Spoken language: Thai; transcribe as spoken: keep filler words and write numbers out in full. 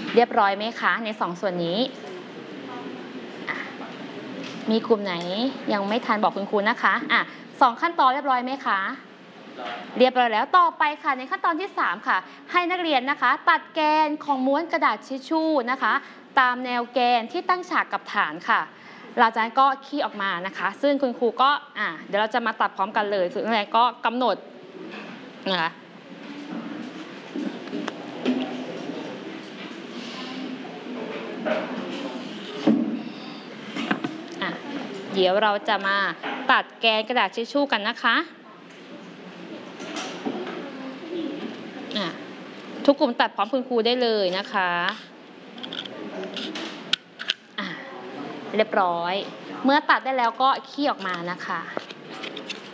เรียบร้อยไหมคะในสองส่วนนี้มีกลุ่มไหนยังไม่ทันบอกคุณครูนะคะอ่ะสองขั้นตอนเรียบร้อยไหมคะเรียบร้อยแล้วต่อไปค่ะในขั้นตอนที่สามค่ะให้นักเรียนนะคะตัดแกนของม้วนกระดาษทิชชู่นะคะตามแนวแกนที่ตั้งฉากกับฐานค่ะหลังจากนั้นก็คี่ออกมานะคะซึ่งคุณครูก็อ่ะเดี๋ยวเราจะมาตัดพร้อมกันเลยส่วนนักเรียนก็กำหนดนะคะเดี๋ยวเราจะมาตัดแกนกระดาษทิชชู่กันนะคะทุกกลุ่มตัดพร้อมคุณครูได้เลยนะคะอ่ะเรียบร้อยเมื่อตัดได้แล้วก็คี่ออกมานะคะ